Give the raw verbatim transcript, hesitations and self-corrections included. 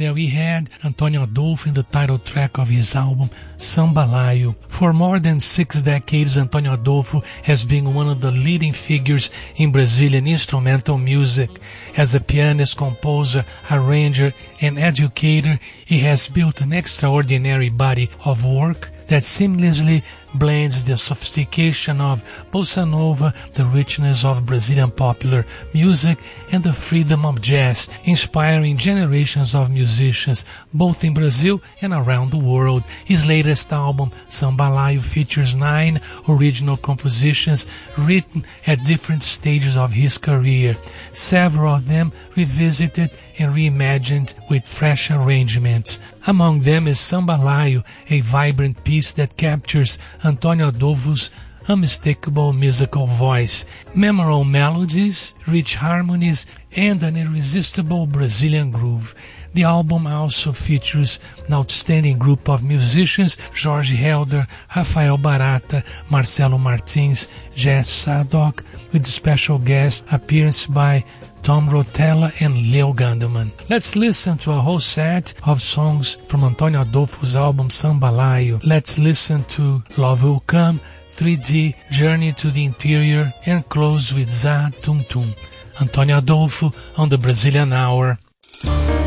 there we had Antônio Adolfo in the title track of his album Sambalayo. For more than six decades, Antônio Adolfo has been one of the leading figures in Brazilian instrumental music. As a pianist, composer, arranger, and educator, he has built an extraordinary body of work that seamlessly blends the sophistication of bossa nova, the richness of Brazilian popular music, and the freedom of jazz, inspiring generations of musicians both in Brazil and around the world. His latest album, Sambalayo, features nine original compositions written at different stages of his career, several of them revisited and reimagined with fresh arrangements. Among them is Sambalayo, a vibrant piece that captures Antônio Adolfo's unmistakable musical voice, memorable melodies, rich harmonies, and an irresistible Brazilian groove. The album also features an outstanding group of musicians: Jorge Helder, Rafael Barata, Marcelo Martins, Jess Sadock, with special guest appearance by Tom Rotella and Leo Gandelman. Let's listen to a whole set of songs from Antônio Adolfo's album Sambalayo. Let's listen to Love Will Come, three D, Journey to the Interior, and close with Za Tum Tum. Antônio Adolfo on the Brazilian Hour.